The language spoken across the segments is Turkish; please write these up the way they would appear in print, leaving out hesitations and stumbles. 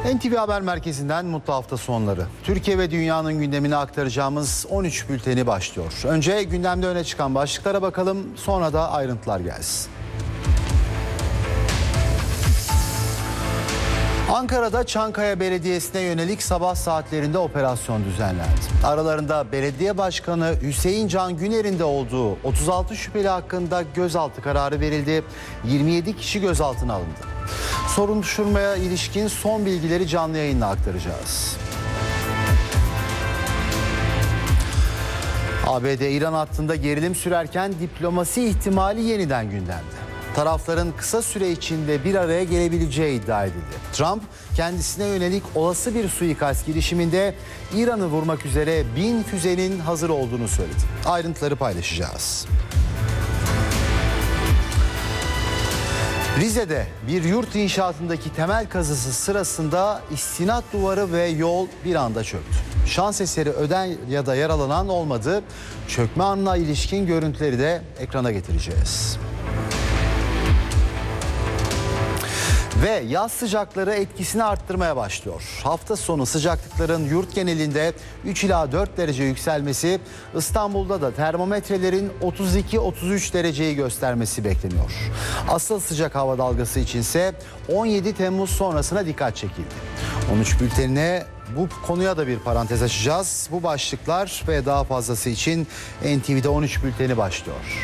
NTV Haber Merkezi'nden mutlu hafta sonları. Türkiye ve dünyanın gündemini aktaracağımız 13 bülteni başlıyor. Önce gündemde öne çıkan başlıklara bakalım, sonra da ayrıntılar gelsin. Ankara'da Çankaya Belediyesi'ne yönelik sabah saatlerinde operasyon düzenlendi. Aralarında belediye başkanı Hüseyin Can Güner'in de olduğu 36 şüpheli hakkında gözaltı kararı verildi. 27 kişi gözaltına alındı. Soruşturmaya ilişkin son bilgileri canlı yayınla aktaracağız. ABD-İran hattında gerilim sürerken diplomasi ihtimali yeniden gündemde. Tarafların kısa süre içinde bir araya gelebileceği iddia edildi. Trump kendisine yönelik olası bir suikast girişiminde İran'ı vurmak üzere 1000 füzenin hazır olduğunu söyledi. Ayrıntıları paylaşacağız. Rize'de bir yurt inşaatındaki temel kazısı sırasında istinat duvarı ve yol bir anda çöktü. Şans eseri ölen ya da yaralanan olmadı. Çökme anına ilişkin görüntüleri de ekrana getireceğiz. Ve yaz sıcakları etkisini arttırmaya başlıyor. Hafta sonu sıcaklıkların yurt genelinde 3 ila 4 derece yükselmesi, İstanbul'da da termometrelerin 32-33 dereceyi göstermesi bekleniyor. Asıl sıcak hava dalgası içinse 17 Temmuz sonrasına dikkat çekildi. 13 bültenine bu konuya da bir parantez açacağız. Bu başlıklar ve daha fazlası için NTV'de 13 bülteni başlıyor.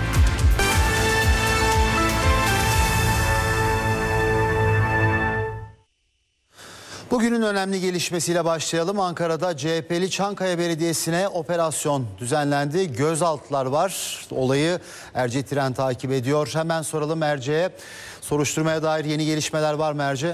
Bugünün önemli gelişmesiyle başlayalım. Ankara'da CHP'li Çankaya Belediyesi'ne operasyon düzenlendi. Gözaltılar var. Olayı Erce Tiren takip ediyor. Hemen soralım Erce'ye. Soruşturmaya dair yeni gelişmeler var mı Erce?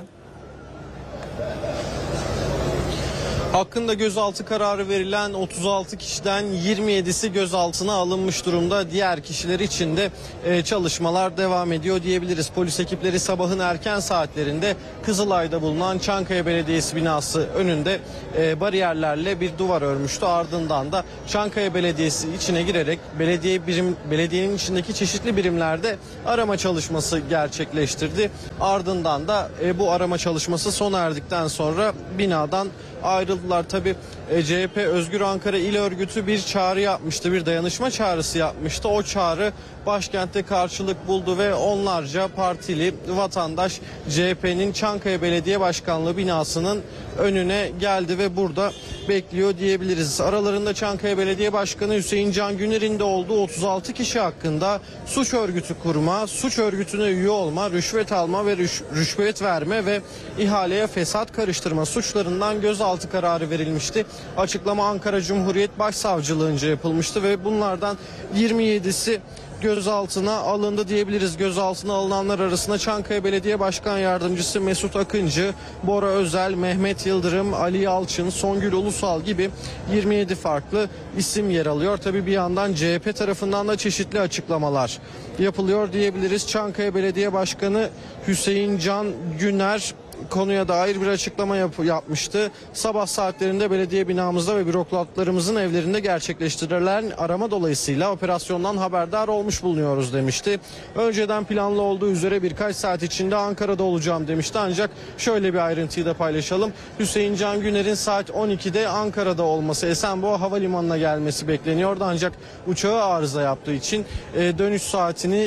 Hakkında gözaltı kararı verilen 36 kişiden 27'si gözaltına alınmış durumda. Diğer kişiler için de çalışmalar devam ediyor diyebiliriz. Polis ekipleri sabahın erken saatlerinde Kızılay'da bulunan Çankaya Belediyesi binası önünde bariyerlerle bir duvar örmüştü. Ardından da Çankaya Belediyesi içine girerek belediyenin içindeki çeşitli birimlerde arama çalışması gerçekleştirdi. Ardından da bu arama çalışması sona erdikten sonra binadan ayrıldılar. Tabii CHP Özgür Ankara İl Örgütü bir çağrı yapmıştı, bir dayanışma çağrısı yapmıştı. O çağrı başkentte karşılık buldu ve onlarca partili vatandaş CHP'nin Çankaya Belediye Başkanlığı binasının önüne geldi ve burada bekliyor diyebiliriz. Aralarında Çankaya Belediye Başkanı Hüseyin Can Güner'in de olduğu 36 kişi hakkında suç örgütü kurma, suç örgütüne üye olma, rüşvet alma ve rüşvet verme ve ihaleye fesat karıştırma suçlarından gözaltı kararı verilmişti. Açıklama Ankara Cumhuriyet Başsavcılığınca yapılmıştı ve bunlardan 27'si gözaltına alındı diyebiliriz. Gözaltına alınanlar arasında Çankaya Belediye Başkan Yardımcısı Mesut Akıncı, Bora Özel, Mehmet Yıldırım, Ali Yalçın, Songül Ulusal gibi 27 farklı isim yer alıyor. Tabii bir yandan CHP tarafından da çeşitli açıklamalar yapılıyor diyebiliriz. Çankaya Belediye Başkanı Hüseyin Can Güner konuya dair bir açıklama yapmıştı. Sabah saatlerinde belediye binamızda ve bürokratlarımızın evlerinde gerçekleştirilen arama dolayısıyla operasyondan haberdar olmuş bulunuyoruz demişti. Önceden planlı olduğu üzere birkaç saat içinde Ankara'da olacağım demişti. Ancak şöyle bir ayrıntıyı da paylaşalım. Hüseyin Can Güner'in saat 12'de Ankara'da olması, Esenboğa Havalimanı'na gelmesi bekleniyordu. Ancak uçağı arıza yaptığı için dönüş saatini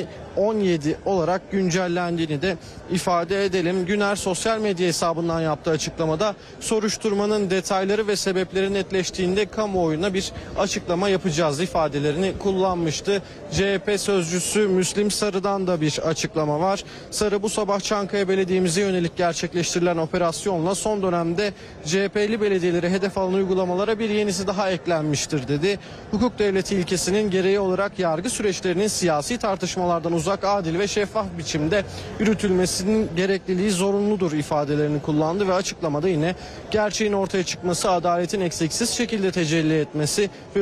17 olarak güncellendiğini de ifade edelim. Güner sosyal medya hesabından yaptığı açıklamada soruşturmanın detayları ve sebepleri netleştiğinde kamuoyuna bir açıklama yapacağız ifadelerini kullanmıştı. CHP sözcüsü Müslim Sarı'dan da bir açıklama var. Sarı bu sabah Çankaya Belediye'mize yönelik gerçekleştirilen operasyonla son dönemde CHP'li belediyeleri hedef alan uygulamalara bir yenisi daha eklenmiştir dedi. Hukuk devleti ilkesinin gereği olarak yargı süreçlerinin siyasi tartışmalardan uzak, adil ve şeffaf biçimde yürütülmesinin gerekliliği zorunludur ifadelerini kullandı ve açıklamada yine gerçeğin ortaya çıkması, adaletin eksiksiz şekilde tecelli etmesi ve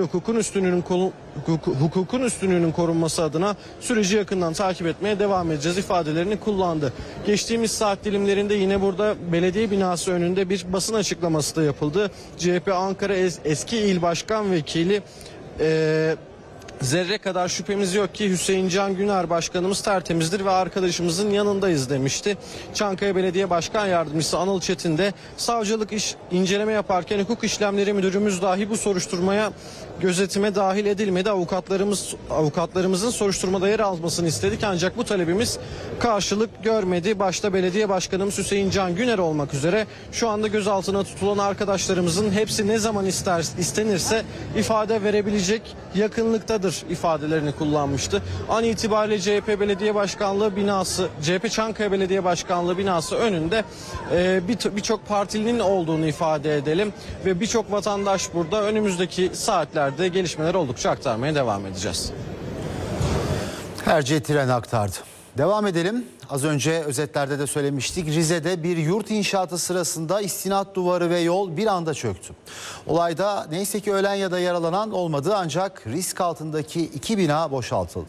hukukun üstünlüğünün korunması adına süreci yakından takip etmeye devam edeceğiz ifadelerini kullandı. Geçtiğimiz saat dilimlerinde yine burada belediye binası önünde bir basın açıklaması da yapıldı. CHP Ankara eski İl Başkan Vekili Zerre kadar şüphemiz yok ki Hüseyin Can Güner Başkanımız tertemizdir ve arkadaşımızın yanındayız demişti. Çankaya Belediye Başkan Yardımcısı Anıl Çetin de savcılık inceleme yaparken hukuk işlemleri müdürümüz dahi bu soruşturmaya gözetime dahil edilmedi. Avukatlarımızın soruşturmada yer almasını istedik ancak bu talebimiz karşılık görmedi. Başta belediye başkanımız Hüseyin Can Güner olmak üzere şu anda gözaltına tutulan arkadaşlarımızın hepsi ne zaman istenirse ifade verebilecek yakınlıktadır ifadelerini kullanmıştı. An itibariyle CHP Belediye Başkanlığı binası, CHP Çankaya Belediye Başkanlığı binası önünde birçok partilinin olduğunu ifade edelim ve birçok vatandaş burada. Önümüzdeki saatlerde gelişmeler oldukça aktarmaya devam edeceğiz. Herce tren aktardı. Devam edelim. Az önce özetlerde de söylemiştik. Rize'de bir yurt inşaatı sırasında istinat duvarı ve yol bir anda çöktü. Olayda neyse ki ölen ya da yaralanan olmadı ancak risk altındaki 2 bina boşaltıldı.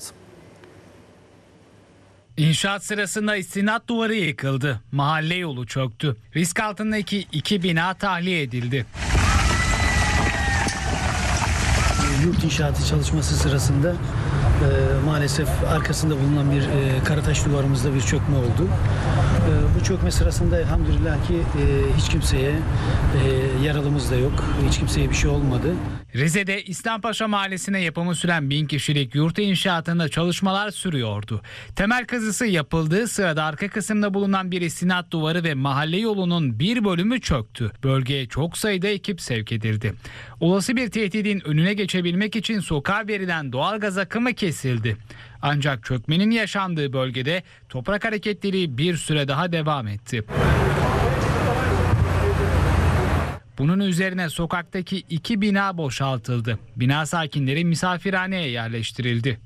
İnşaat sırasında istinat duvarı yıkıldı. Mahalle yolu çöktü. Risk altındaki 2 bina tahliye edildi. Yurt inşaatı çalışması sırasında maalesef arkasında bulunan bir karataş duvarımızda bir çökme oldu. Bu çökme sırasında elhamdülillah ki hiç kimseye yaralımız da yok. Hiç kimseye bir şey olmadı. Rize'de İslampaşa Mahallesi'ne yapımı süren 1000 kişilik yurt inşaatında çalışmalar sürüyordu. Temel kazısı yapıldığı sırada arka kısımda bulunan bir istinat duvarı ve mahalle yolunun bir bölümü çöktü. Bölgeye çok sayıda ekip sevk edildi. Olası bir tehdidin önüne geçebilmek için sokağa verilen doğalgaz akımı kesildi. Ancak çökmenin yaşandığı bölgede toprak hareketleri bir süre daha devam etti. Bunun üzerine sokaktaki 2 bina boşaltıldı. Bina sakinleri misafirhaneye yerleştirildi.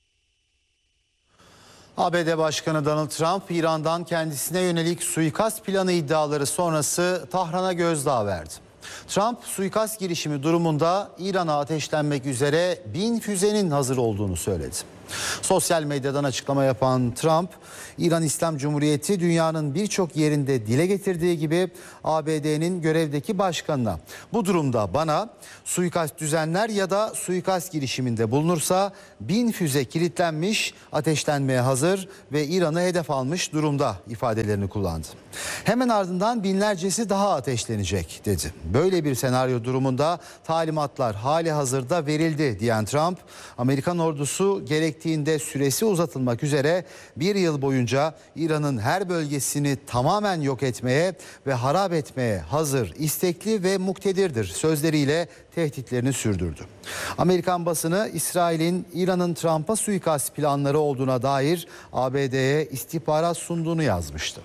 ABD Başkanı Donald Trump, İran'dan kendisine yönelik suikast planı iddiaları sonrası Tahran'a gözdağı verdi. Trump, suikast girişimi durumunda İran'a ateşlenmek üzere 1000 füzenin hazır olduğunu söyledi. Sosyal medyadan açıklama yapan Trump, İran İslam Cumhuriyeti dünyanın birçok yerinde dile getirdiği gibi ABD'nin görevdeki başkanına bu durumda bana suikast düzenler ya da suikast girişiminde bulunursa 1000 füze kilitlenmiş, ateşlenmeye hazır ve İran'ı hedef almış durumda ifadelerini kullandı. Hemen ardından binlercesi daha ateşlenecek dedi. Böyle bir senaryo durumunda talimatlar hali hazırda verildi diyen Trump, Amerikan ordusu gerektiğinde süresi uzatılmak üzere bir yıl boyunca İran'ın her bölgesini tamamen yok etmeye ve harap etmeye hazır, istekli ve muktedirdir sözleriyle tehditlerini sürdürdü. Amerikan basını İsrail'in İran'ın Trump'a suikast planları olduğuna dair ABD'ye istihbarat sunduğunu yazmıştı.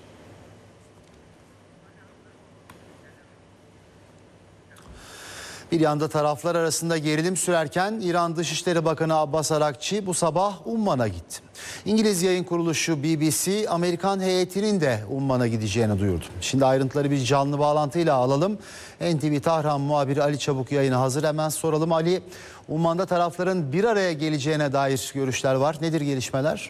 Bir yanda taraflar arasında gerilim sürerken İran Dışişleri Bakanı Abbas Arakçi bu sabah Umman'a gitti. İngiliz yayın kuruluşu BBC, Amerikan heyetinin de Umman'a gideceğini duyurdu. Şimdi ayrıntıları bir canlı bağlantıyla alalım. NTV Tahran muhabiri Ali Çabuk yayına hazır. Hemen soralım Ali, Umman'da tarafların bir araya geleceğine dair görüşler var. Nedir gelişmeler?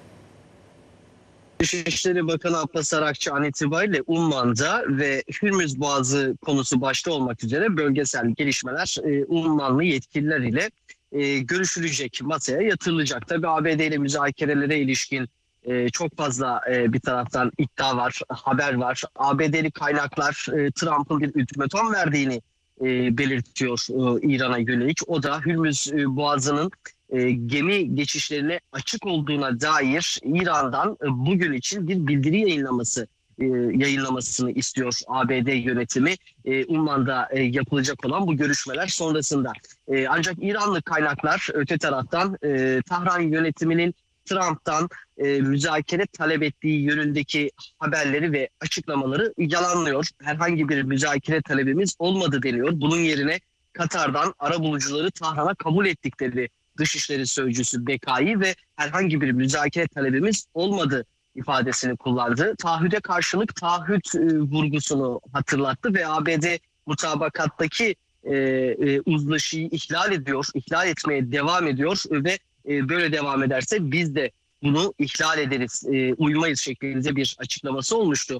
Dışişleri Bakanı Abbas Arakçı an itibariyle Umman'da ve Hürmüz Boğazı konusu başta olmak üzere bölgesel gelişmeler Ummanlı yetkililer ile görüşülecek, masaya yatırılacak. Tabii ABD ile müzakerelere ilişkin çok fazla bir taraftan iddia var, haber var. ABD'li kaynaklar Trump'ın bir ultimatom verdiğini belirtiyor İran'a yönelik. O da Hürmüz Boğazı'nın gemi geçişlerine açık olduğuna dair İran'dan bugün için bir bildiri yayınlamasını istiyor ABD yönetimi. Umman'da yapılacak olan bu görüşmeler sonrasında. Ancak İranlı kaynaklar öte taraftan Tahran yönetiminin Trump'tan müzakere talep ettiği yönündeki haberleri ve açıklamaları yalanlıyor. Herhangi bir müzakere talebimiz olmadı deniyor. Bunun yerine Katar'dan arabulucuları Tahran'a kabul ettikleri Dışişleri Sözcüsü Bekai ve herhangi bir müzakere talebimiz olmadı ifadesini kullandı. Taahhüde karşılık taahhüt vurgusunu hatırlattı ve ABD mutabakattaki uzlaşıyı ihlal etmeye devam ediyor ve böyle devam ederse biz de bunu ihlal ederiz, uymayız şeklinde bir açıklaması olmuştu.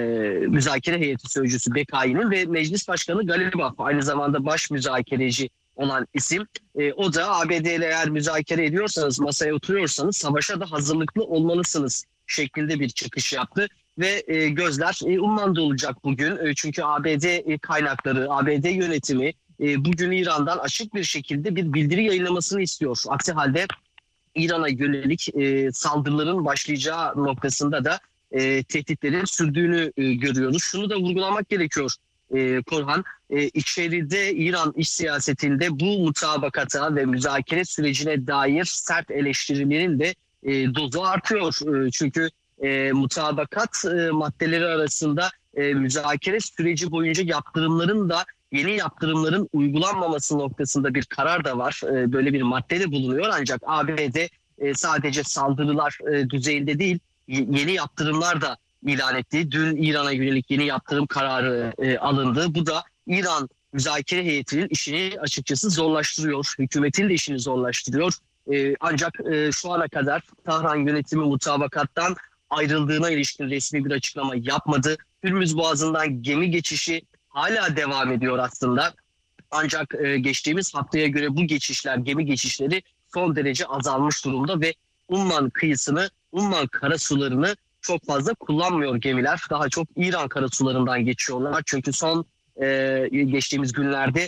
Müzakere heyeti sözcüsü Bekai'nin ve Meclis Başkanı Galibaf, aynı zamanda baş müzakereci olan isim. O da ABD ile eğer müzakere ediyorsanız, masaya oturuyorsanız savaşa da hazırlıklı olmalısınız şeklinde bir çıkış yaptı. Ve gözler Umman'da olacak bugün. Çünkü ABD kaynakları, ABD yönetimi bugün İran'dan açık bir şekilde bir bildiri yayınlamasını istiyor. Aksi halde İran'a yönelik saldırıların başlayacağı noktasında da tehditlerin sürdüğünü görüyoruz. Şunu da vurgulamak gerekiyor Korhan. İçeride İran iç siyasetinde bu mutabakata ve müzakere sürecine dair sert eleştirilerin de dozu artıyor. Çünkü mutabakat maddeleri arasında müzakere süreci boyunca yeni yaptırımların uygulanmaması noktasında bir karar da var. Böyle bir madde de bulunuyor ancak ABD sadece saldırılar düzeyinde değil, yeni yaptırımlar da ilan etti. Dün İran'a yönelik yeni yaptırım kararı alındı. Bu da İran müzakere heyetinin işini açıkçası zorlaştırıyor. Hükümetin de işini zorlaştırıyor. Ancak şu ana kadar Tahran yönetimi mutabakattan ayrıldığına ilişkin resmi bir açıklama yapmadı. Hürmüz Boğazı'ndan gemi geçişi hala devam ediyor aslında. Ancak geçtiğimiz haftaya göre bu gemi geçişleri son derece azalmış durumda ve Umman kıyısını, Umman karasularını çok fazla kullanmıyor gemiler. Daha çok İran karasularından geçiyorlar. Çünkü son geçtiğimiz günlerde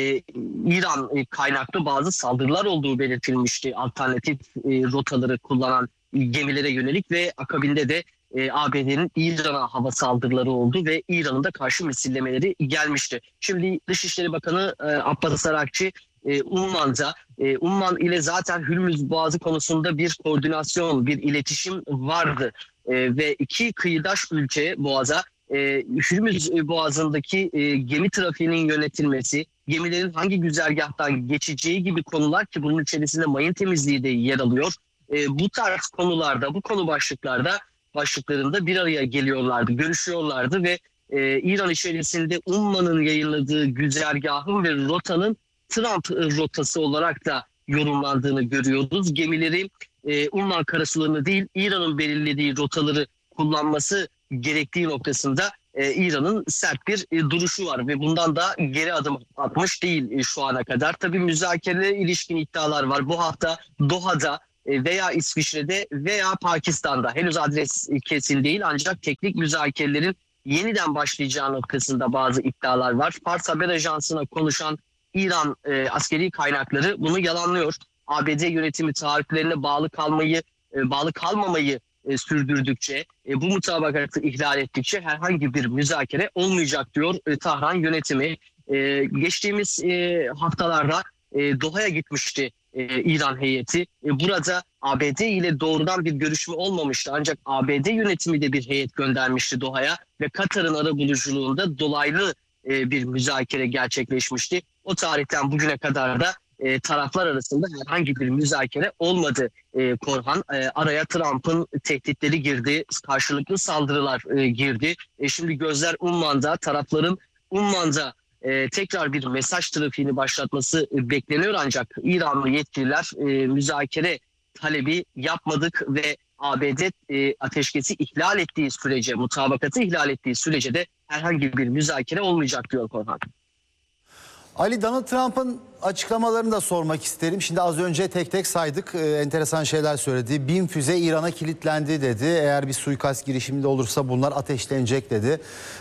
İran kaynaklı bazı saldırılar olduğu belirtilmişti. Alternatif rotaları kullanan gemilere yönelik ve akabinde de ABD'nin İran'a hava saldırıları oldu ve İran'ın da karşı misillemeleri gelmişti. Şimdi Dışişleri Bakanı Abbas Arakçı Umman ile zaten Hürmüz Boğazı konusunda bir koordinasyon, bir iletişim vardı. Ve iki kıyıdaş ülke Boğaz'a Hürmüz Boğazı'ndaki gemi trafiğinin yönetilmesi, gemilerin hangi güzergahtan geçeceği gibi konular ki bunun içerisinde mayın temizliği de yer alıyor. Bu tarz konularda, bu konu başlıklarında bir araya geliyorlardı, görüşüyorlardı ve İran içerisinde Umman'ın yayınladığı güzergahın ve rotanın Trump rotası olarak da yorumlandığını görüyoruz. Gemileri Umman karasularını değil İran'ın belirlediği rotaları kullanması gerektiği noktasında İran'ın sert bir duruşu var ve bundan da geri adım atmış değil şu ana kadar. Tabii müzakerelere ilişkin iddialar var. Bu hafta Doha'da veya İsviçre'de veya Pakistan'da henüz adres kesin değil ancak teknik müzakerelerin yeniden başlayacağı noktasında bazı iddialar var. Fars Haber Ajansı'na konuşan İran askeri kaynakları bunu yalanlıyor. ABD yönetimi taahhütlerine bağlı kalmamayı sürdürdükçe, bu mutabakatı ihlal ettikçe herhangi bir müzakere olmayacak diyor Tahran yönetimi. Geçtiğimiz haftalarda Doha'ya gitmişti İran heyeti. Burada ABD ile doğrudan bir görüşme olmamıştı. Ancak ABD yönetimi de bir heyet göndermişti Doha'ya ve Katar'ın arabuluculuğunda dolaylı bir müzakere gerçekleşmişti. O tarihten bugüne kadar da taraflar arasında herhangi bir müzakere olmadı Korhan. Araya Trump'ın tehditleri girdi, karşılıklı saldırılar girdi. Şimdi gözler Umman'da, tarafların Umman'da tekrar bir mesaj trafiğini başlatması bekleniyor ancak İranlı yetkililer müzakere talebi yapmadık ve ABD ateşkesi ihlal ettiği sürece, mutabakatı ihlal ettiği sürece de herhangi bir müzakere olmayacak diyor Korhan. Ali, Donald Trump'ın açıklamalarını da sormak isterim. Şimdi az önce tek tek saydık, enteresan şeyler söyledi. 1000 füze İran'a kilitlendi dedi. Eğer bir suikast girişiminde olursa bunlar ateşlenecek dedi.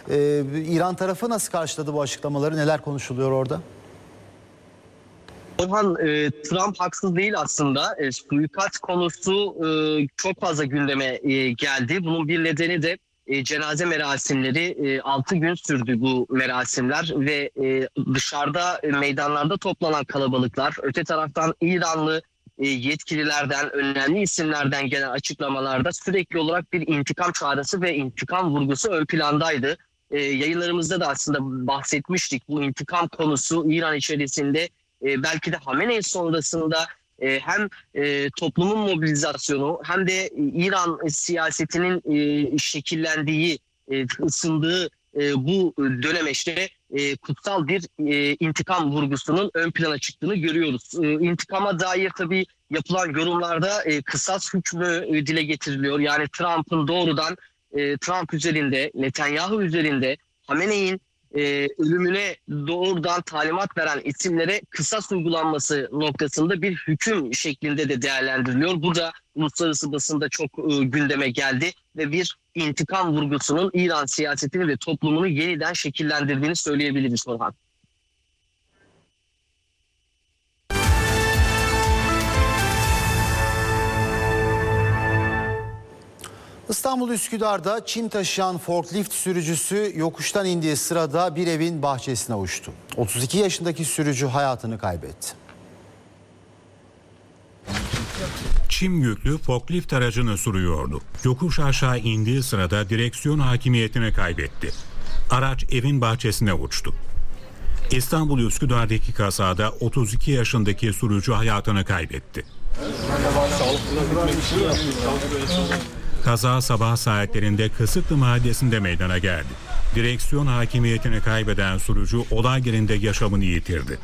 İran tarafı nasıl karşıladı bu açıklamaları? Neler konuşuluyor orada? Orhan, Trump haksız değil aslında. Suikast konusu çok fazla gündeme geldi. Bunun bir nedeni de cenaze merasimleri 6 gün sürdü bu merasimler ve dışarıda meydanlarda toplanan kalabalıklar, öte taraftan İranlı yetkililerden, önemli isimlerden gelen açıklamalarda sürekli olarak bir intikam çağrısı ve intikam vurgusu ön plandaydı. Yayınlarımızda da aslında bahsetmiştik. Bu intikam konusu İran içerisinde belki de Hamenei sonrasında hem toplumun mobilizasyonu hem de İran siyasetinin şekillendiği, ısındığı bu dönemeçte kutsal bir intikam vurgusunun ön plana çıktığını görüyoruz. İntikama dair tabii yapılan yorumlarda kısas hükmü dile getiriliyor. Yani Trump'ın doğrudan Trump üzerinde, Netanyahu üzerinde, Hamenei'nin ölümüne doğrudan talimat veren isimlere kısas uygulanması noktasında bir hüküm şeklinde de değerlendiriliyor. Bu da uluslararası basında çok gündeme geldi ve bir intikam vurgusunun İran siyasetini ve toplumunu yeniden şekillendirdiğini söyleyebiliriz Orhan. İstanbul Üsküdar'da çim taşıyan forklift sürücüsü yokuştan indiği sırada bir evin bahçesine uçtu. 32 yaşındaki sürücü hayatını kaybetti. Çim yüklü forklift aracını sürüyordu. Yokuş aşağı indiği sırada direksiyon hakimiyetini kaybetti. Araç evin bahçesine uçtu. İstanbul Üsküdar'daki kazada 32 yaşındaki sürücü hayatını kaybetti. Kaza sabah saatlerinde Kısıklı Mahallesi'nde meydana geldi. Direksiyon hakimiyetini kaybeden sürücü olay yerinde yaşamını yitirdi.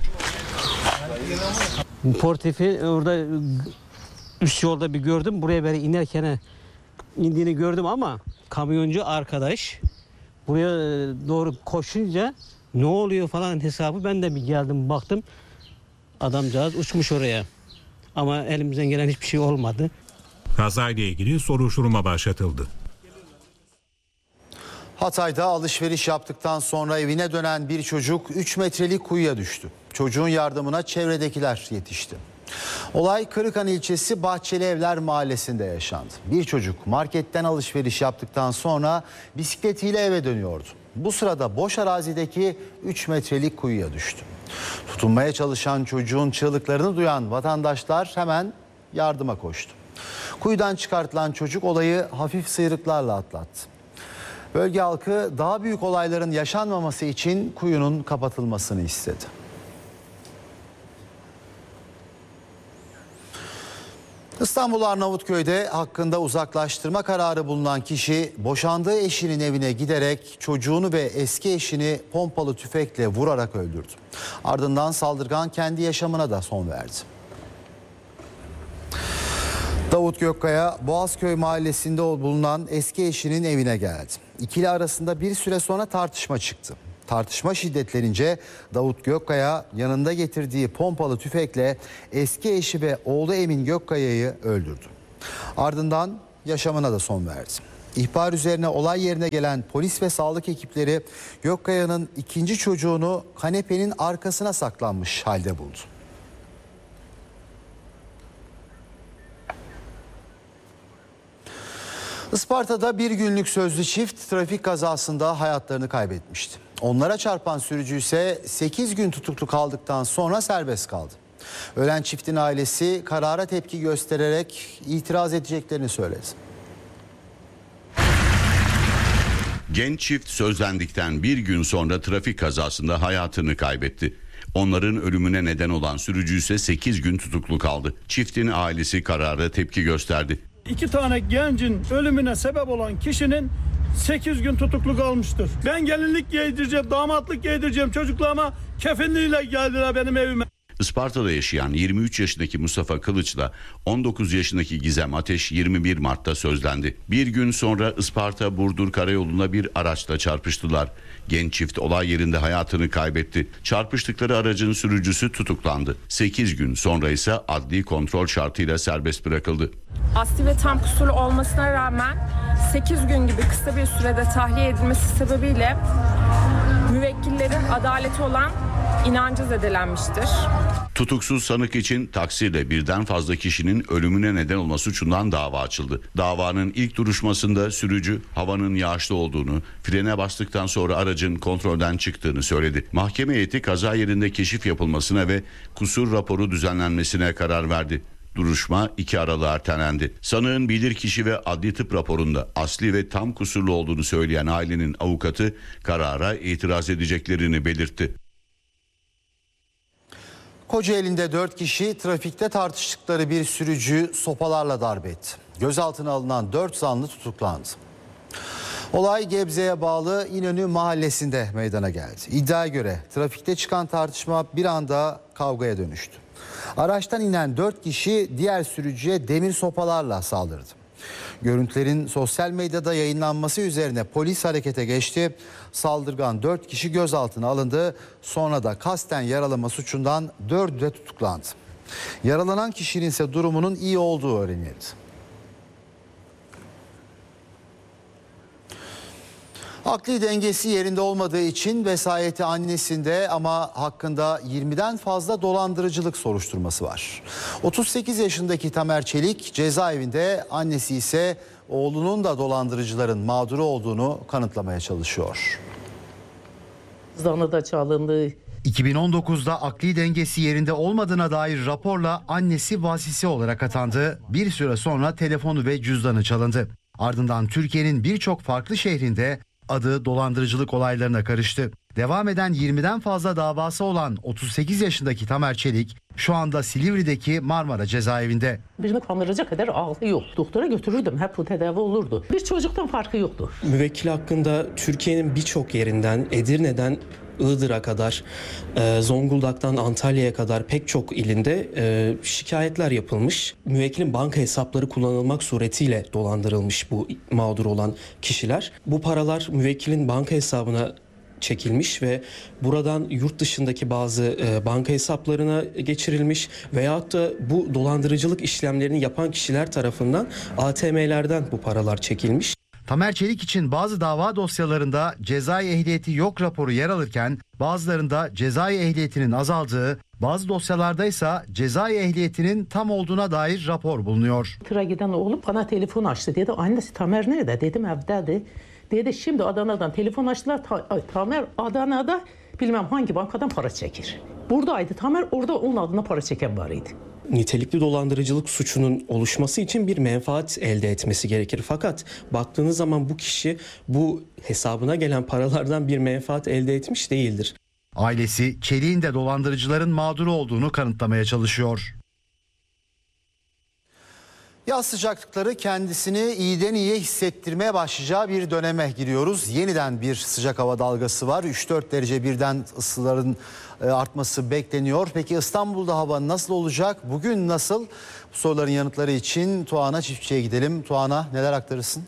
Portifi orada üst yolda bir gördüm. Buraya böyle inerken indiğini gördüm ama kamyoncu arkadaş buraya doğru koşunca ne oluyor falan hesabı ben de bir geldim baktım. Adamcağız uçmuş oraya. Ama elimizden gelen hiçbir şey olmadı. Kazayla ilgili soruşturma başlatıldı. Hatay'da alışveriş yaptıktan sonra evine dönen bir çocuk 3 metrelik kuyuya düştü. Çocuğun yardımına çevredekiler yetişti. Olay Kırıkhan ilçesi Bahçeli Evler mahallesinde yaşandı. Bir çocuk marketten alışveriş yaptıktan sonra bisikletiyle eve dönüyordu. Bu sırada boş arazideki 3 metrelik kuyuya düştü. Tutunmaya çalışan çocuğun çığlıklarını duyan vatandaşlar hemen yardıma koştu. Kuyudan çıkartılan çocuk olayı hafif sıyrıklarla atlattı. Bölge halkı daha büyük olayların yaşanmaması için kuyunun kapatılmasını istedi. İstanbul Arnavutköy'de hakkında uzaklaştırma kararı bulunan kişi boşandığı eşinin evine giderek çocuğunu ve eski eşini pompalı tüfekle vurarak öldürdü. Ardından saldırgan kendi yaşamına da son verdi. Davut Gökkaya, Boğazköy mahallesinde bulunan eski eşinin evine geldi. İkili arasında bir süre sonra tartışma çıktı. Tartışma şiddetlerince Davut Gökkaya yanında getirdiği pompalı tüfekle eski eşi ve oğlu Emin Gökkaya'yı öldürdü. Ardından yaşamına da son verdi. İhbar üzerine olay yerine gelen polis ve sağlık ekipleri Gökkaya'nın ikinci çocuğunu kanepenin arkasına saklanmış halde buldu. Isparta'da bir günlük sözlü çift trafik kazasında hayatlarını kaybetmişti. Onlara çarpan sürücü ise 8 gün tutuklu kaldıktan sonra serbest kaldı. Ölen çiftin ailesi karara tepki göstererek itiraz edeceklerini söyledi. Genç çift sözlendikten bir gün sonra trafik kazasında hayatını kaybetti. Onların ölümüne neden olan sürücü ise 8 gün tutuklu kaldı. Çiftin ailesi karara tepki gösterdi. 2 tane gencin ölümüne sebep olan kişinin 8 gün tutuklu kalmıştır. Ben gelinlik giydireceğim, damatlık giydireceğim çocuklarıma kefenliyle geldiler benim evime. Isparta'da yaşayan 23 yaşındaki Mustafa Kılıç'la 19 yaşındaki Gizem Ateş 21 Mart'ta sözlendi. Bir gün sonra Isparta-Burdur karayolunda bir araçla çarpıştılar. Genç çift olay yerinde hayatını kaybetti. Çarpıştıkları aracın sürücüsü tutuklandı. 8 gün sonra ise adli kontrol şartıyla serbest bırakıldı. Asli ve tam kusurlu olmasına rağmen 8 gün gibi kısa bir sürede tahliye edilmesi sebebiyle müvekkillerin adaleti olan inancı zedelenmiştir. Tutuksuz sanık için taksirle birden fazla kişinin ölümüne neden olma suçundan dava açıldı. Davanın ilk duruşmasında sürücü havanın yağışlı olduğunu, frene bastıktan sonra aracın kontrolden çıktığını söyledi. Mahkeme heyeti kaza yerinde keşif yapılmasına ve kusur raporu düzenlenmesine karar verdi. Duruşma 2 Aralık'a ertelendi. Sanığın bilirkişi ve adli tıp raporunda asli ve tam kusurlu olduğunu söyleyen ailenin avukatı karara itiraz edeceklerini belirtti. Kocaeli'nde 4 kişi trafikte tartıştıkları bir sürücüyü sopalarla darp etti. Gözaltına alınan 4 zanlı tutuklandı. Olay Gebze'ye bağlı İnönü mahallesinde meydana geldi. İddiaya göre trafikte çıkan tartışma bir anda kavgaya dönüştü. Araçtan inen 4 kişi diğer sürücüye demir sopalarla saldırdı. Görüntülerin sosyal medyada yayınlanması üzerine polis harekete geçti. Saldırgan 4 kişi gözaltına alındı. Sonra da kasten yaralama suçundan 4'ü de tutuklandı. Yaralanan kişinin ise durumunun iyi olduğu öğrenildi. Akli dengesi yerinde olmadığı için vesayeti annesinde ama hakkında 20'den fazla dolandırıcılık soruşturması var. 38 yaşındaki Tamer Çelik cezaevinde, annesi ise oğlunun da dolandırıcıların mağduru olduğunu kanıtlamaya çalışıyor. Zanı çalındı. 2019'da akli dengesi yerinde olmadığına dair raporla annesi vasisi olarak atandı. Bir süre sonra telefonu ve cüzdanı çalındı. Ardından Türkiye'nin birçok farklı şehrinde adı dolandırıcılık olaylarına karıştı. Devam eden 20'den fazla davası olan 38 yaşındaki Tamer Çelik şu anda Silivri'deki Marmara cezaevinde. Birini kandıracak kadar aklı yok. Doktora götürürdüm, hep bu tedavi olurdu. Bir çocuktan farkı yoktu. Müvekkil hakkında Türkiye'nin birçok yerinden, Edirne'den Iğdır'a kadar, Zonguldak'tan Antalya'ya kadar pek çok ilinde şikayetler yapılmış. Müvekkilin banka hesapları kullanılmak suretiyle dolandırılmış bu mağdur olan kişiler. Bu paralar müvekkilin banka hesabına çekilmiş ve buradan yurt dışındaki bazı banka hesaplarına geçirilmiş veyahut da bu dolandırıcılık işlemlerini yapan kişiler tarafından ATM'lerden bu paralar çekilmiş. Tamer Çelik için bazı dava dosyalarında cezai ehliyeti yok raporu yer alırken bazılarında cezai ehliyetinin azaldığı, bazı dosyalarda ise cezai ehliyetinin tam olduğuna dair rapor bulunuyor. Tıra giden oğlum bana telefon açtı, dedi annesi Tamer nerede? Dedim evdedir. Dedi şimdi Adana'dan telefon açtılar, Tamer Adana'da bilmem hangi bankadan para çekir. Buradaydı Tamer, orada onun adına para çeken var idi. Nitelikli dolandırıcılık suçunun oluşması için bir menfaat elde etmesi gerekir. Fakat baktığınız zaman bu kişi bu hesabına gelen paralardan bir menfaat elde etmiş değildir. Ailesi Çelik'in de dolandırıcıların mağduru olduğunu kanıtlamaya çalışıyor. Yaz sıcaklıkları kendisini iyiden iyiye hissettirmeye başlayacağı bir döneme giriyoruz. Yeniden bir sıcak hava dalgası var. 3-4 derece birden ısıların artması bekleniyor. Peki İstanbul'da hava nasıl olacak? Bugün nasıl? Bu soruların yanıtları için Tuana Çiftçi'ye gidelim. Tuana, neler aktarırsın?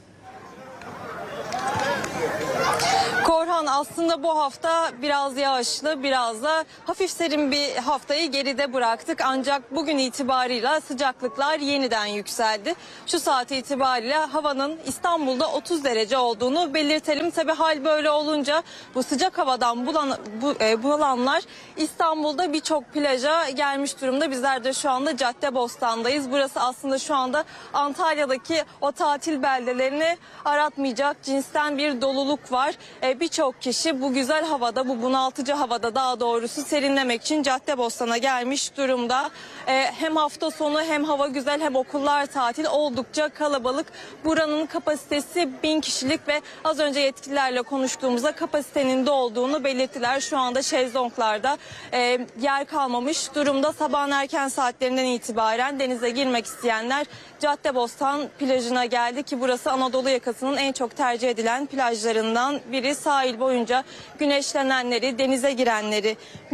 Korhan, aslında bu hafta biraz yağışlı, biraz da hafif serin bir haftayı geride bıraktık. Ancak bugün itibarıyla sıcaklıklar yeniden yükseldi. Şu saat itibariyle havanın İstanbul'da 30 derece olduğunu belirtelim. Tabii hal böyle olunca bu sıcak havadan bunalanlar İstanbul'da birçok plaja gelmiş durumda. Bizler de şu anda Caddebostan'dayız. Burası aslında şu anda Antalya'daki o tatil beldelerini aratmayacak cinsten bir doluluk var. Birçok kişi bu güzel havada, bu bunaltıcı havada daha doğrusu serinlemek için Caddebostan'a gelmiş durumda. Hem hafta sonu hem hava güzel hem okullar tatil, oldukça kalabalık. Buranın kapasitesi 1000 kişilik ve az önce yetkililerle konuştuğumuzda kapasitenin de olduğunu belirttiler. Şu anda şezlonglarda yer kalmamış durumda. Sabahın erken saatlerinden itibaren denize girmek isteyenler Caddebostan plajına geldi ki burası Anadolu yakasının en çok tercih edilen plajlarından biri. Sahil boyunca güneşlenenleri, denize girenleri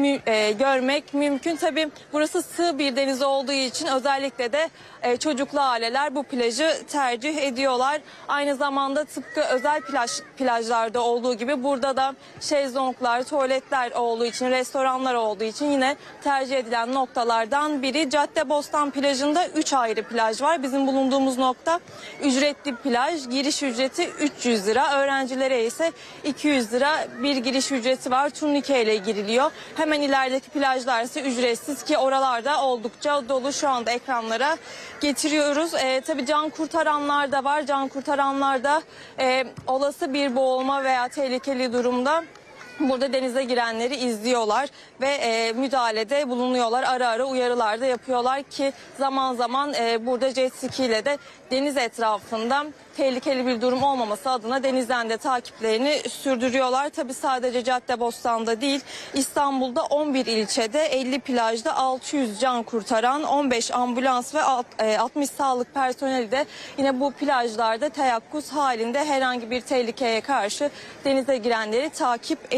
görmek mümkün. Tabii burası sığ bir deniz olduğu için özellikle de çocuklu aileler bu plajı tercih ediyorlar. Aynı zamanda tıpkı özel plajlarda olduğu gibi burada da şezlonglar, tuvaletler olduğu için, restoranlar olduğu için yine tercih edilen noktalardan biri. Caddebostan plajında 3 ayrı plaj var. Bizim bulunduğumuz nokta ücretli plaj. Giriş ücreti 300 lira. Öğrencilere ise 200 lira bir giriş ücreti var. Turnike ile giriliyor. Hemen ilerideki plajlar ise ücretsiz ki oralarda oldukça dolu. Şu anda ekranlara getiriyoruz. Tabii can kurtaranlar da var. Can kurtaranlar da olası bir boğulma veya tehlikeli durumda burada denize girenleri izliyorlar ve müdahalede bulunuyorlar. Ara ara uyarılar da yapıyorlar ki zaman zaman burada jet ski ile de deniz etrafında tehlikeli bir durum olmaması adına denizden de takiplerini sürdürüyorlar. Tabii sadece Caddebostan'da değil, İstanbul'da 11 ilçede 50 plajda 600 can kurtaran 15 ambulans ve 60 sağlık personeli de yine bu plajlarda teyakkuz halinde herhangi bir tehlikeye karşı denize girenleri takip ediyor.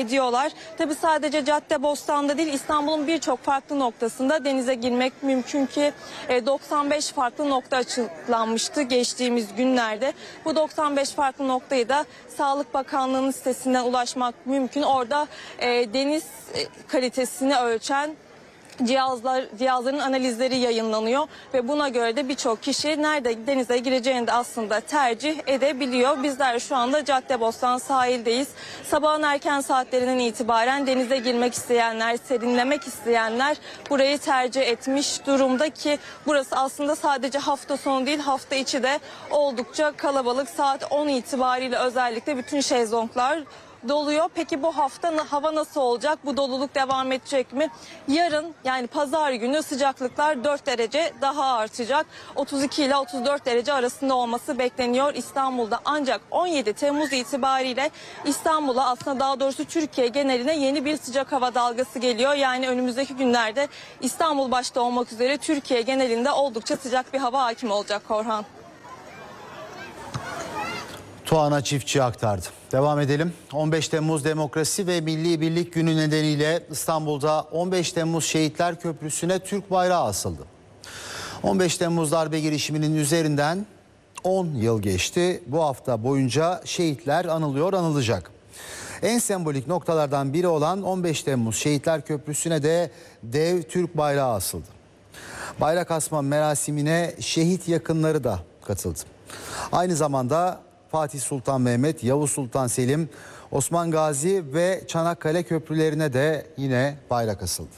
ediyorlar. Tabii sadece Caddebostan'da değil, İstanbul'un birçok farklı noktasında denize girmek mümkün ki 95 farklı nokta açıklanmıştı geçtiğimiz günlerde. Bu 95 farklı noktayı da Sağlık Bakanlığı'nın sitesinden ulaşmak mümkün. Orada deniz kalitesini ölçen cihazların analizleri yayınlanıyor ve buna göre de birçok kişi nerede denize gireceğini de aslında tercih edebiliyor. Bizler şu anda Caddebostan sahildeyiz. Sabahın erken saatlerinden itibaren denize girmek isteyenler, serinlemek isteyenler burayı tercih etmiş durumda ki burası aslında sadece hafta sonu değil, hafta içi de oldukça kalabalık. Saat 10 itibariyle özellikle bütün şezlonglar doluyor. Peki bu hafta hava nasıl olacak? Bu doluluk devam edecek mi? Yarın yani pazar günü sıcaklıklar 4 derece daha artacak. 32 ile 34 derece arasında olması bekleniyor İstanbul'da. Ancak 17 Temmuz itibariyle İstanbul'a, aslında daha doğrusu Türkiye geneline yeni bir sıcak hava dalgası geliyor. Yani önümüzdeki günlerde İstanbul başta olmak üzere Türkiye genelinde oldukça sıcak bir hava hakim olacak Korhan. Tuana Çiftçi aktardı. Devam edelim. 15 Temmuz Demokrasi ve Milli Birlik Günü nedeniyle İstanbul'da 15 Temmuz Şehitler Köprüsü'ne Türk bayrağı asıldı. 15 Temmuz darbe girişiminin üzerinden 10 yıl geçti. Bu hafta boyunca şehitler anılıyor, anılacak. En sembolik noktalardan biri olan 15 Temmuz Şehitler Köprüsü'ne de dev Türk bayrağı asıldı. Bayrak asma merasimine şehit yakınları da katıldı. Aynı zamanda Fatih Sultan Mehmet, Yavuz Sultan Selim, Osman Gazi ve Çanakkale köprülerine de yine bayrak asıldı.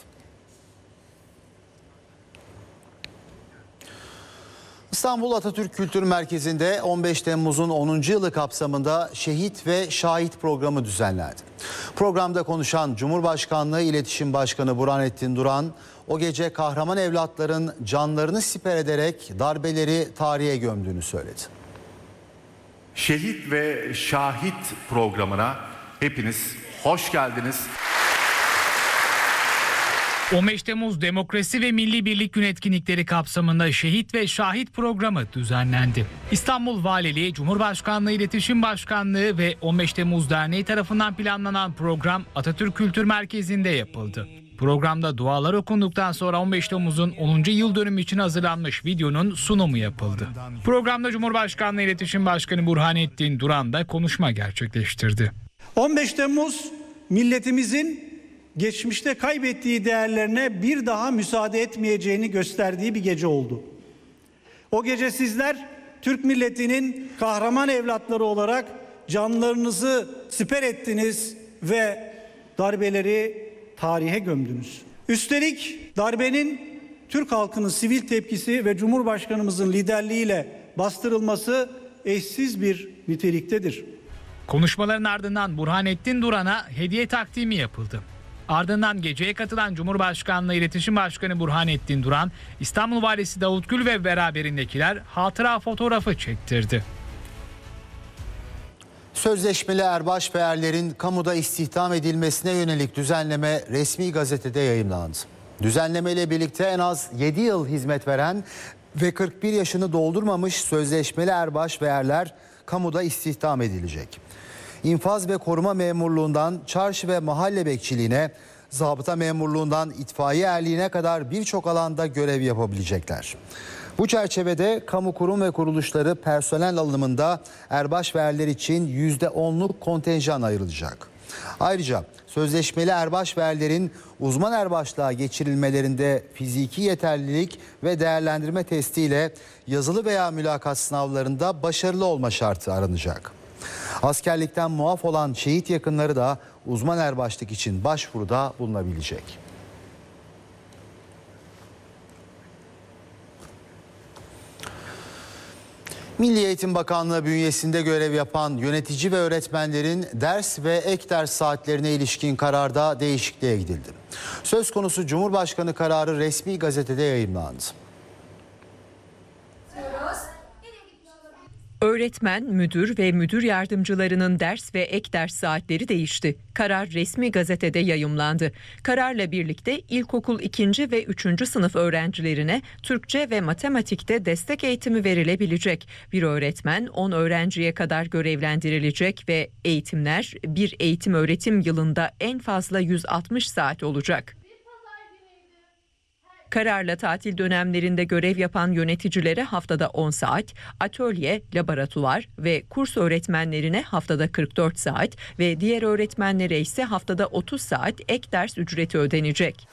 İstanbul Atatürk Kültür Merkezi'nde 15 Temmuz'un 10. yılı kapsamında Şehit ve Şahit programı düzenlendi. Programda konuşan Cumhurbaşkanlığı İletişim Başkanı Burhanettin Duran, o gece kahraman evlatların canlarını siper ederek darbeleri tarihe gömdüğünü söyledi. Şehit ve Şahit programına hepiniz hoş geldiniz. 15 Temmuz Demokrasi ve Milli Birlik Günü etkinlikleri kapsamında Şehit ve Şahit programı düzenlendi. İstanbul Valiliği, Cumhurbaşkanlığı İletişim Başkanlığı ve 15 Temmuz Derneği tarafından planlanan program Atatürk Kültür Merkezi'nde yapıldı. Programda dualar okunduktan sonra 15 Temmuz'un 10. yıl dönümü için hazırlanmış videonun sunumu yapıldı. Programda Cumhurbaşkanlığı İletişim Başkanı Burhanettin Duran da konuşma gerçekleştirdi. 15 Temmuz milletimizin geçmişte kaybettiği değerlerine bir daha müsaade etmeyeceğini gösterdiği bir gece oldu. O gece sizler Türk milletinin kahraman evlatları olarak canlarınızı siper ettiniz ve darbeleri tarihe gömdünüz. Üstelik darbenin Türk halkının sivil tepkisi ve Cumhurbaşkanımızın liderliğiyle bastırılması eşsiz bir niteliktedir. Konuşmaların ardından Burhanettin Duran'a hediye takdimi yapıldı. Ardından geceye katılan Cumhurbaşkanlığı İletişim Başkanı Burhanettin Duran, İstanbul Valisi Davut Gül ve beraberindekiler hatıra fotoğrafı çektirdi. Sözleşmeli erbaş ve erlerin kamuda istihdam edilmesine yönelik düzenleme resmi gazetede yayımlandı. Düzenlemeyle birlikte en az 7 yıl hizmet veren ve 41 yaşını doldurmamış sözleşmeli erbaş ve erler kamuda istihdam edilecek. İnfaz ve koruma memurluğundan çarşı ve mahalle bekçiliğine, zabıta memurluğundan itfaiye erliğine kadar birçok alanda görev yapabilecekler. Bu çerçevede kamu kurum ve kuruluşları personel alımında erbaş ve erler için %10'luk kontenjan ayrılacak. Ayrıca sözleşmeli erbaş ve erlerin uzman erbaşlığa geçirilmelerinde fiziki yeterlilik ve değerlendirme testiyle yazılı veya mülakat sınavlarında başarılı olma şartı aranacak. Askerlikten muaf olan şehit yakınları da uzman erbaşlık için başvuruda bulunabilecek. Milli Eğitim Bakanlığı bünyesinde görev yapan yönetici ve öğretmenlerin ders ve ek ders saatlerine ilişkin kararda değişikliğe gidildi. Söz konusu Cumhurbaşkanı kararı resmi gazetede yayımlandı. Öğretmen, müdür ve müdür yardımcılarının ders ve ek ders saatleri değişti. Karar resmi gazetede yayımlandı. Kararla birlikte ilkokul 2. ve 3. sınıf öğrencilerine Türkçe ve matematikte destek eğitimi verilebilecek. Bir öğretmen 10 öğrenciye kadar görevlendirilecek ve eğitimler bir eğitim öğretim yılında en fazla 160 saat olacak. Kararla tatil dönemlerinde görev yapan yöneticilere haftada 10 saat, atölye, laboratuvar ve kurs öğretmenlerine haftada 44 saat ve diğer öğretmenlere ise haftada 30 saat ek ders ücreti ödenecek.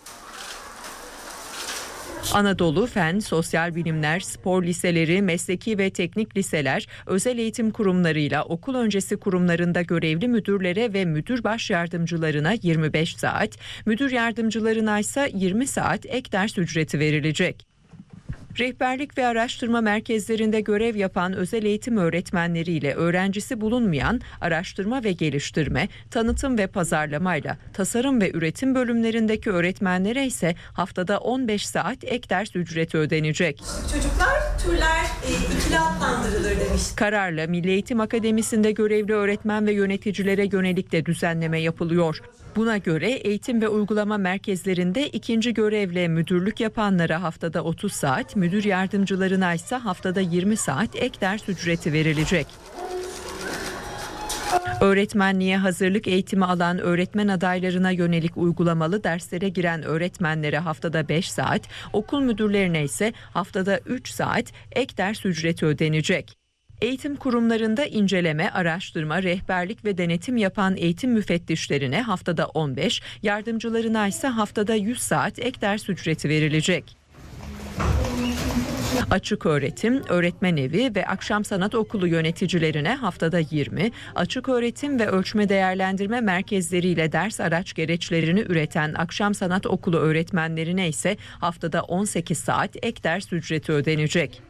Anadolu Fen, Sosyal Bilimler, Spor Liseleri, Mesleki ve Teknik Liseler, özel eğitim kurumlarıyla okul öncesi kurumlarında görevli müdürlere ve müdür baş yardımcılarına 25 saat, müdür yardımcılarına ise 20 saat ek ders ücreti verilecek. Rehberlik ve araştırma merkezlerinde görev yapan özel eğitim öğretmenleriyle öğrencisi bulunmayan araştırma ve geliştirme, tanıtım ve pazarlamayla tasarım ve üretim bölümlerindeki öğretmenlere ise haftada 15 saat ek ders ücreti ödenecek. Çocuklar türler ikili adlandırılır demiş. Kararla Milli Eğitim Akademisi'nde görevli öğretmen ve yöneticilere yönelik de düzenleme yapılıyor. Buna göre eğitim ve uygulama merkezlerinde ikinci görevle müdürlük yapanlara haftada 30 saat, müdür yardımcılarına ise haftada 20 saat ek ders ücreti verilecek. Öğretmenliğe hazırlık eğitimi alan öğretmen adaylarına yönelik uygulamalı derslere giren öğretmenlere haftada 5 saat, okul müdürlerine ise haftada 3 saat ek ders ücreti ödenecek. Eğitim kurumlarında inceleme, araştırma, rehberlik ve denetim yapan eğitim müfettişlerine haftada 15, yardımcılarına ise haftada 100 saat ek ders ücreti verilecek. Açık öğretim, öğretmen evi ve akşam sanat okulu yöneticilerine haftada 20, açık öğretim ve ölçme değerlendirme merkezleriyle ders araç gereçlerini üreten akşam sanat okulu öğretmenlerine ise haftada 18 saat ek ders ücreti ödenecek.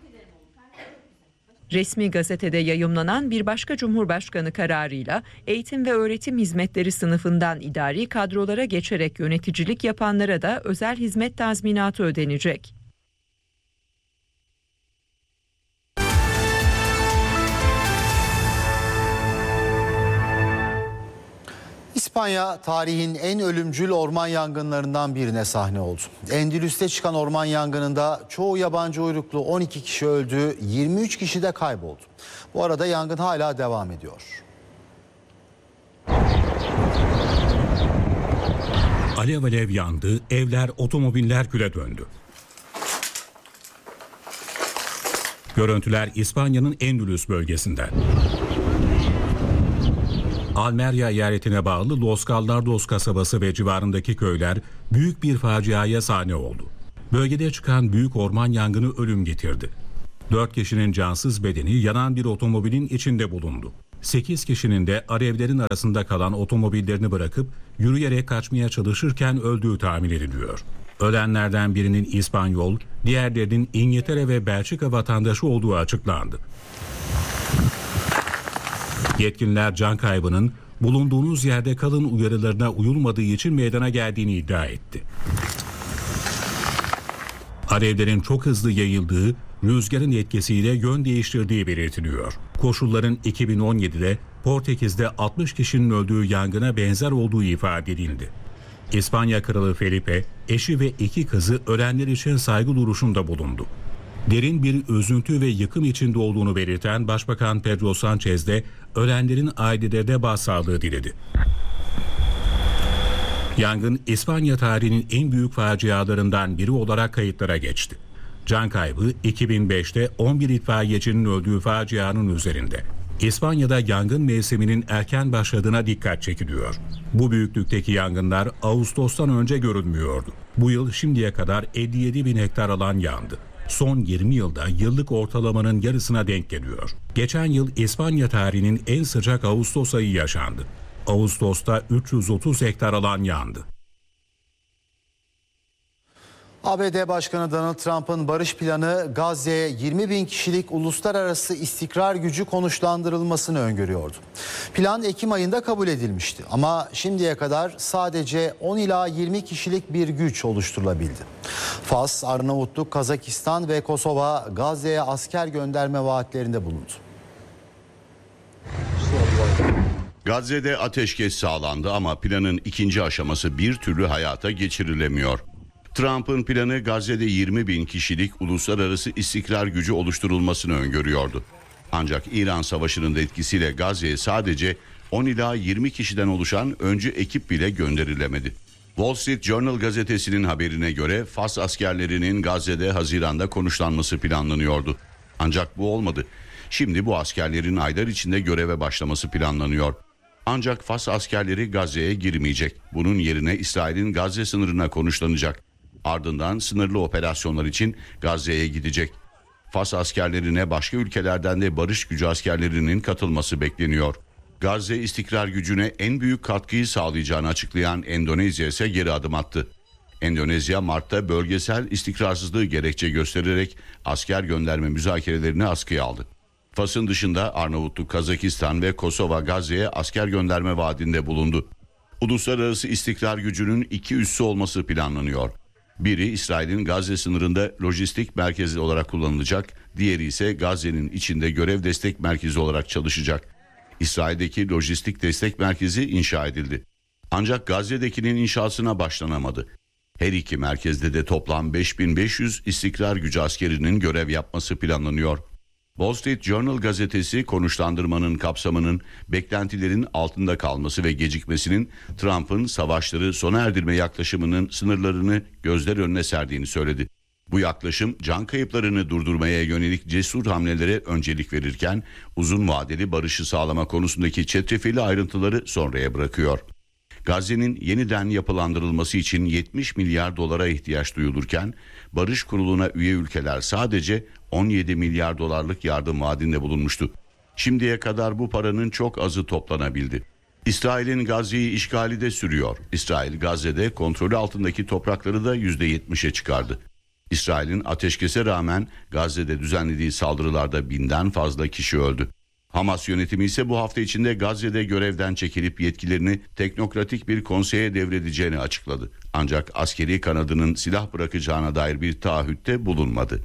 Resmi gazetede yayımlanan bir başka Cumhurbaşkanı kararıyla eğitim ve öğretim hizmetleri sınıfından idari kadrolara geçerek yöneticilik yapanlara da özel hizmet tazminatı ödenecek. İspanya tarihin en ölümcül orman yangınlarından birine sahne oldu. Endülüs'te çıkan orman yangınında çoğu yabancı uyruklu 12 kişi öldü, 23 kişi de kayboldu. Bu arada yangın hala devam ediyor. Alev alev yandı, evler, otomobiller küle döndü. Görüntüler İspanya'nın Endülüs bölgesinden. Almeria eyaletine bağlı Los Gallardos kasabası ve civarındaki köyler büyük bir faciaya sahne oldu. Bölgede çıkan büyük orman yangını ölüm getirdi. 4 kişinin cansız bedeni yanan bir otomobilin içinde bulundu. 8 kişinin de alevlerin arasında kalan otomobillerini bırakıp yürüyerek kaçmaya çalışırken öldüğü tahmin ediliyor. Ölenlerden birinin İspanyol, diğerlerinin İngiltere ve Belçika vatandaşı olduğu açıklandı. Yetkililer can kaybının bulunduğunuz yerde kalın uyarılarına uyulmadığı için meydana geldiğini iddia etti. Alevlerin çok hızlı yayıldığı, rüzgarın etkisiyle yön değiştirdiği belirtiliyor. Koşulların 2017'de Portekiz'de 60 kişinin öldüğü yangına benzer olduğu ifade edildi. İspanya Kralı Felipe, eşi ve 2 kızı ölenler için saygı duruşunda bulundu. Derin bir üzüntü ve yıkım içinde olduğunu belirten Başbakan Pedro Sánchez de ölenlerin ailelerine başsağlığı diledi. Yangın İspanya tarihinin en büyük facialarından biri olarak kayıtlara geçti. Can kaybı 2005'te 11 itfaiyecinin öldüğü facianın üzerinde. İspanya'da yangın mevsiminin erken başladığına dikkat çekiliyor. Bu büyüklükteki yangınlar Ağustos'tan önce görülmüyordu. Bu yıl şimdiye kadar 57 bin hektar alan yandı. Son 20 yılda yıllık ortalamanın yarısına denk geliyor. Geçen yıl İspanya tarihinin en sıcak Ağustos ayı yaşandı. Ağustos'ta 330 hektar alan yandı. ABD Başkanı Donald Trump'ın barış planı Gazze'ye 20 bin kişilik uluslararası istikrar gücü konuşlandırılmasını öngörüyordu. Plan Ekim ayında kabul edilmişti ama şimdiye kadar sadece 10 ila 20 kişilik bir güç oluşturulabildi. Fas, Arnavutluk, Kazakistan ve Kosova Gazze'ye asker gönderme vaatlerinde bulundu. Gazze'de ateşkes sağlandı ama planın ikinci aşaması bir türlü hayata geçirilemiyor. Trump'ın planı Gazze'de 20 bin kişilik uluslararası istikrar gücü oluşturulmasını öngörüyordu. Ancak İran Savaşı'nın da etkisiyle Gazze'ye sadece 10 ila 20 kişiden oluşan öncü ekip bile gönderilemedi. Wall Street Journal gazetesinin haberine göre Fas askerlerinin Gazze'de Haziran'da konuşlanması planlanıyordu. Ancak bu olmadı. Şimdi bu askerlerin aylar içinde göreve başlaması planlanıyor. Ancak Fas askerleri Gazze'ye girmeyecek. Bunun yerine İsrail'in Gazze sınırına konuşlanacak. Ardından sınırlı operasyonlar için Gazze'ye gidecek. Fas askerlerine başka ülkelerden de barış gücü askerlerinin katılması bekleniyor. Gazze istikrar gücüne en büyük katkıyı sağlayacağını açıklayan Endonezya ise geri adım attı. Endonezya Mart'ta bölgesel istikrarsızlığı gerekçe göstererek asker gönderme müzakerelerini askıya aldı. Fas'ın dışında Arnavutluk, Kazakistan ve Kosova Gazze'ye asker gönderme vaadinde bulundu. Uluslararası istikrar gücünün 2 üssü olması planlanıyor. Biri İsrail'in Gazze sınırında lojistik merkezi olarak kullanılacak, diğeri ise Gazze'nin içinde görev destek merkezi olarak çalışacak. İsrail'deki lojistik destek merkezi inşa edildi. Ancak Gazze'dekinin inşasına başlanamadı. Her iki merkezde de toplam 5500 istikrar gücü askerinin görev yapması planlanıyor. Wall Street Journal gazetesi konuşlandırmanın kapsamının beklentilerin altında kalması ve gecikmesinin Trump'ın savaşları sona erdirme yaklaşımının sınırlarını gözler önüne serdiğini söyledi. Bu yaklaşım can kayıplarını durdurmaya yönelik cesur hamlelere öncelik verirken uzun vadeli barışı sağlama konusundaki çetrefilli ayrıntıları sonraya bırakıyor. Gazze'nin yeniden yapılandırılması için 70 milyar dolara ihtiyaç duyulurken Barış Kurulu'na üye ülkeler sadece 17 milyar dolarlık yardım vaadinde bulunmuştu. Şimdiye kadar bu paranın çok azı toplanabildi. İsrail'in Gazze'yi işgali de sürüyor. İsrail Gazze'de kontrolü altındaki toprakları da %70'e çıkardı. İsrail'in ateşkese rağmen Gazze'de düzenlediği saldırılarda 1000'den fazla kişi öldü. Hamas yönetimi ise bu hafta içinde Gazze'de görevden çekilip yetkilerini teknokratik bir konseye devredeceğini açıkladı. Ancak askeri kanadının silah bırakacağına dair bir taahhütte bulunmadı.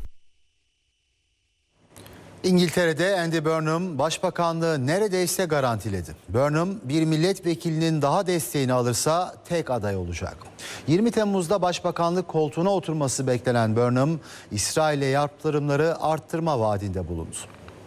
İngiltere'de Andy Burnham başbakanlığı neredeyse garantiledi. Burnham bir milletvekilinin daha desteğini alırsa tek aday olacak. 20 Temmuz'da başbakanlık koltuğuna oturması beklenen Burnham, İsrail'e yaptırımları arttırma vaadinde bulundu.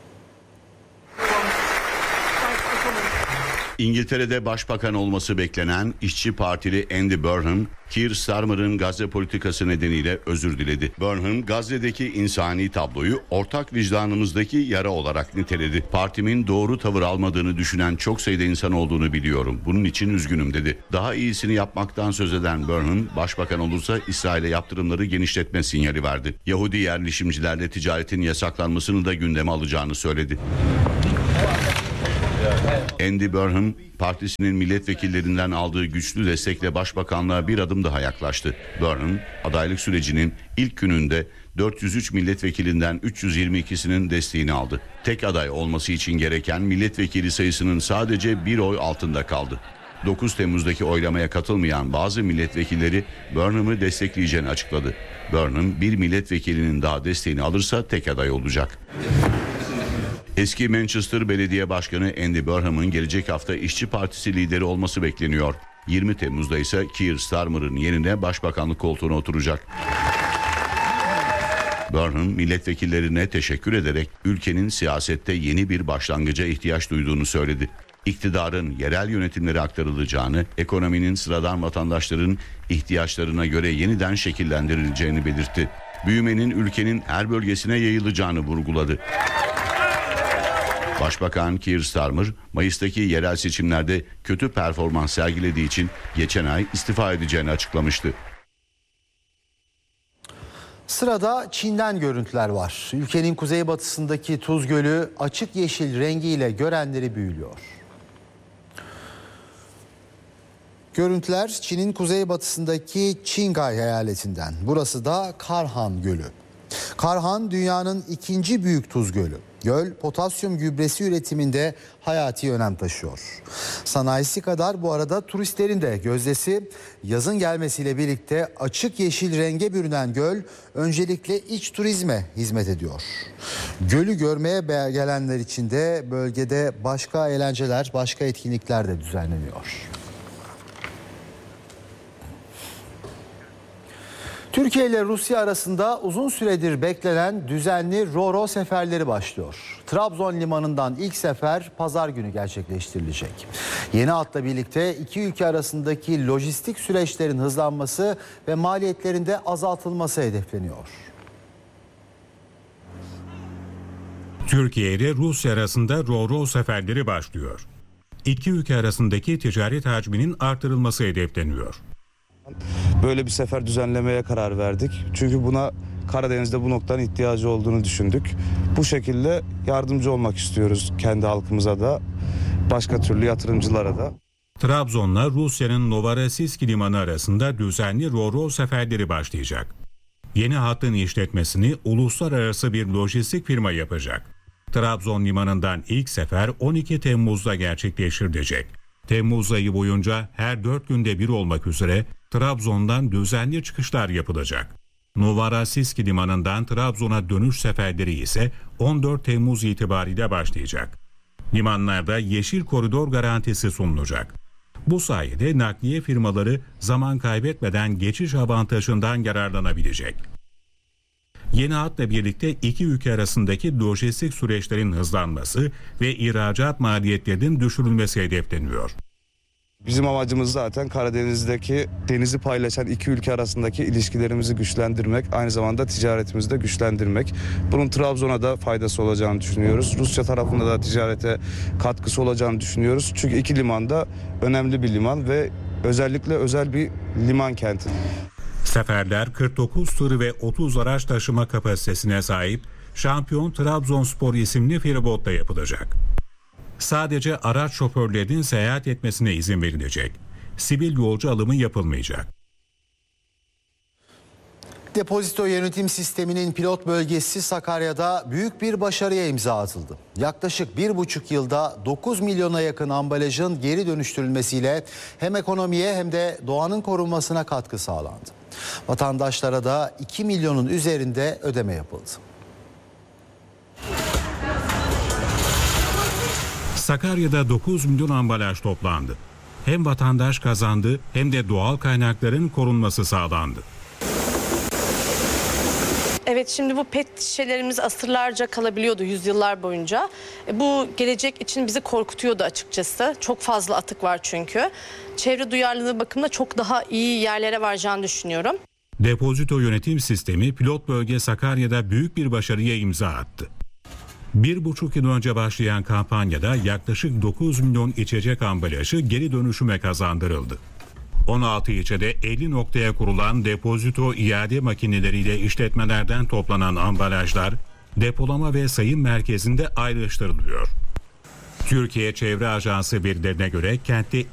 İngiltere'de başbakan olması beklenen İşçi Partili Andy Burnham, Keir Starmer'ın Gazze politikası nedeniyle özür diledi. Burnham, Gazze'deki insani tabloyu ortak vicdanımızdaki yara olarak niteledi. Partimin doğru tavır almadığını düşünen çok sayıda insan olduğunu biliyorum. Bunun için üzgünüm dedi. Daha iyisini yapmaktan söz eden Burnham, başbakan olursa İsrail'e yaptırımları genişletme sinyali verdi. Yahudi yerleşimcilerle ticaretin yasaklanmasını da gündeme alacağını söyledi. Andy Burnham, partisinin milletvekillerinden aldığı güçlü destekle başbakanlığa bir adım daha yaklaştı. Burnham, adaylık sürecinin ilk gününde 403 milletvekilinden 322'sinin desteğini aldı. Tek aday olması için gereken milletvekili sayısının sadece bir oy altında kaldı. 9 Temmuz'daki oylamaya katılmayan bazı milletvekilleri Burnham'ı destekleyeceğini açıkladı. Burnham, bir milletvekilinin daha desteğini alırsa tek aday olacak. Eski Manchester Belediye Başkanı Andy Burnham'ın gelecek hafta İşçi Partisi lideri olması bekleniyor. 20 Temmuz'da ise Keir Starmer'ın yerine başbakanlık koltuğuna oturacak. Burnham milletvekillerine teşekkür ederek ülkenin siyasette yeni bir başlangıca ihtiyaç duyduğunu söyledi. İktidarın yerel yönetimlere aktarılacağını, ekonominin sıradan vatandaşların ihtiyaçlarına göre yeniden şekillendirileceğini belirtti. Büyümenin ülkenin her bölgesine yayılacağını vurguladı. Başbakan Keir Starmer, Mayıs'taki yerel seçimlerde kötü performans sergilediği için geçen ay istifa edeceğini açıklamıştı. Sırada Çin'den görüntüler var. Ülkenin kuzeybatısındaki Tuz Gölü açık yeşil rengiyle görenleri büyülüyor. Görüntüler Çin'in kuzeybatısındaki Qinghai eyaletinden. Burası da Karhan Gölü. Karhan dünyanın ikinci büyük tuz gölü. Göl potasyum gübresi üretiminde hayati önem taşıyor. Sanayisi kadar bu arada turistlerin de gözdesi. Yazın gelmesiyle birlikte açık yeşil renge bürünen göl öncelikle iç turizme hizmet ediyor. Gölü görmeye gelenler için de bölgede başka eğlenceler, başka etkinlikler de düzenleniyor. Türkiye ile Rusya arasında uzun süredir beklenen düzenli Ro-Ro seferleri başlıyor. Trabzon limanından ilk sefer pazar günü gerçekleştirilecek. Yeni hatla birlikte iki ülke arasındaki lojistik süreçlerin hızlanması ve maliyetlerin de azaltılması hedefleniyor. Türkiye ile Rusya arasında Ro-Ro seferleri başlıyor. İki ülke arasındaki ticaret hacminin artırılması hedefleniyor. Böyle bir sefer düzenlemeye karar verdik. Çünkü buna Karadeniz'de bu noktanın ihtiyacı olduğunu düşündük. Bu şekilde yardımcı olmak istiyoruz kendi halkımıza da, başka türlü yatırımcılara da. Trabzon'la Rusya'nın Novorossiysk limanı arasında düzenli Ro-Ro seferleri başlayacak. Yeni hattın işletmesini uluslararası bir lojistik firma yapacak. Trabzon limanından ilk sefer 12 Temmuz'da gerçekleştirilecek. Temmuz ayı boyunca her 4 günde bir olmak üzere Trabzon'dan düzenli çıkışlar yapılacak. Novorossiysk limanından Trabzon'a dönüş seferleri ise 14 Temmuz itibariyle başlayacak. Limanlarda yeşil koridor garantisi sunulacak. Bu sayede nakliye firmaları zaman kaybetmeden geçiş avantajından yararlanabilecek. Yeni hatla birlikte iki ülke arasındaki lojistik süreçlerin hızlanması ve ihracat maliyetlerinin düşürülmesi hedefleniyor. Bizim amacımız zaten Karadeniz'deki denizi paylaşan iki ülke arasındaki ilişkilerimizi güçlendirmek, aynı zamanda ticaretimizi de güçlendirmek. Bunun Trabzon'a da faydası olacağını düşünüyoruz. Rusya tarafında da ticarete katkısı olacağını düşünüyoruz. Çünkü iki liman da önemli bir liman ve özellikle özel bir liman kenti. Seferler 49 tır ve 30 araç taşıma kapasitesine sahip Şampiyon Trabzonspor isimli feribotla yapılacak. Sadece araç şoförlerinin seyahat etmesine izin verilecek. Sivil yolcu alımı yapılmayacak. Depozito yönetim sisteminin pilot bölgesi Sakarya'da büyük bir başarıya imza atıldı. Yaklaşık 1,5 yılda 9 milyona yakın ambalajın geri dönüştürülmesiyle hem ekonomiye hem de doğanın korunmasına katkı sağlandı. Vatandaşlara da 2 milyonun üzerinde ödeme yapıldı. Sakarya'da 9 milyon ambalaj toplandı. Hem vatandaş kazandı hem de doğal kaynakların korunması sağlandı. Evet, şimdi bu pet şişelerimiz asırlarca kalabiliyordu, yüzyıllar boyunca. Bu gelecek için bizi korkutuyordu açıkçası. Çok fazla atık var çünkü. Çevre duyarlılığı bakımında çok daha iyi yerlere varacağını düşünüyorum. Depozito yönetim sistemi pilot bölge Sakarya'da büyük bir başarıya imza attı. 1,5 yıl önce başlayan kampanyada yaklaşık 9 milyon içecek ambalajı geri dönüşüme kazandırıldı. 16 ilçede 50 noktaya kurulan depozito iade makineleriyle işletmelerden toplanan ambalajlar depolama ve sayım merkezinde ayrıştırılıyor. Türkiye Çevre Ajansı verilerine göre kentte